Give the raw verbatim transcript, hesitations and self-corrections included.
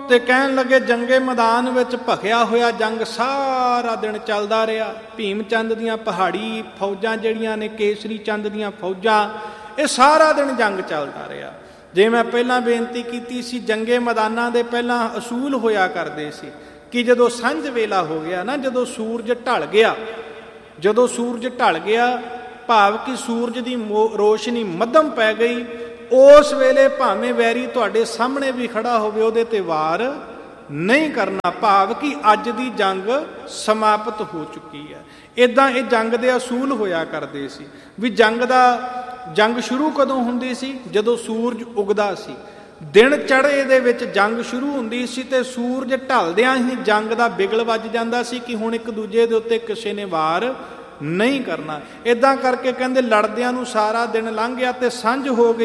ਤੇ ਕਹਿਣ ਲੱਗੇ ਜੰਗੇ ਮੈਦਾਨ ਵਿੱਚ ਭਖਿਆ ਹੋਇਆ ਜੰਗ ਸਾਰਾ ਦਿਨ ਚੱਲਦਾ ਰਿਹਾ। ਭੀਮ ਚੰਦ ਦੀਆਂ ਪਹਾੜੀ ਫੌਜਾਂ ਜਿਹੜੀਆਂ ਨੇ, ਕੇਸਰੀ ਚੰਦ ਦੀਆਂ ਫੌਜਾਂ, ਇਹ ਸਾਰਾ ਦਿਨ ਜੰਗ ਚੱਲਦਾ ਰਿਹਾ। ਜੇ ਮੈਂ ਪਹਿਲਾਂ ਬੇਨਤੀ ਕੀਤੀ ਸੀ, ਜੰਗੇ ਮੈਦਾਨਾਂ ਦੇ ਪਹਿਲਾਂ ਅਸੂਲ ਹੋਇਆ ਕਰਦੇ ਸੀ ਕਿ ਜਦੋਂ ਸਾਂਝ ਵੇਲਾ ਹੋ ਗਿਆ ਨਾ, ਜਦੋਂ ਸੂਰਜ ਢਲ ਗਿਆ, ਜਦੋਂ ਸੂਰਜ ਢਲ ਗਿਆ ਭਾਵ ਕਿ ਸੂਰਜ ਦੀ ਰੋਸ਼ਨੀ ਮੱਧਮ ਪੈ ਗਈ, ਉਸ ਵੇਲੇ ਭਾਵੇਂ ਵੈਰੀ ਤੁਹਾਡੇ ਸਾਹਮਣੇ ਵੀ ਖੜਾ ਹੋਵੇ ਉਹਦੇ ਤੇ ਵਾਰ ਨਹੀਂ ਕਰਨਾ, ਭਾਵ ਕਿ ਅੱਜ ਦੀ ਜੰਗ ਸਮਾਪਤ ਹੋ ਚੁੱਕੀ ਹੈ। ਇੱਦਾਂ ਇਹ ਜੰਗ ਦੇ ਅਸੂਲ ਹੋਇਆ ਕਰਦੇ ਸੀ ਵੀ ਜੰਗ ਦਾ ਜੰਗ ਸ਼ੁਰੂ ਕਦੋਂ ਹੁੰਦੀ ਸੀ? ਜਦੋਂ ਸੂਰਜ ਉਗਦਾ ਸੀ। ਦਿਨ ਚੜ੍ਹੇ ਦੇ ਵਿੱਚ ਜੰਗ ਸ਼ੁਰੂ ਹੁੰਦੀ ਸੀ ਤੇ ਸੂਰਜ ਢਲਦਿਆਂ ਹੀ ਜੰਗ ਦਾ ਬਿਗਲ ਵੱਜ ਜਾਂਦਾ ਸੀ ਕਿ ਹੁਣ ਇੱਕ ਦੂਜੇ ਦੇ ਉੱਤੇ ਕਿਸੇ ਨੇ ਵਾਰ ਨਹੀਂ ਕਰਨਾ। ਇੱਦਾਂ ਕਰਕੇ ਕਹਿੰਦੇ ਲੜਦਿਆਂ ਨੂੰ ਸਾਰਾ ਦਿਨ ਲੰਘ ਗਿਆ ਤੇ ਸਾਂਝ ਹੋ ਗਈ।